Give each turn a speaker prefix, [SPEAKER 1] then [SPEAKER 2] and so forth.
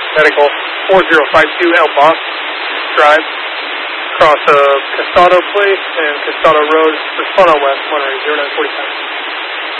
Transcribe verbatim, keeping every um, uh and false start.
[SPEAKER 1] Medical four zero five two El Boss Drive, across uh, Castado Place and Castado Road, Respawn West, Monterey, zero nine four seven.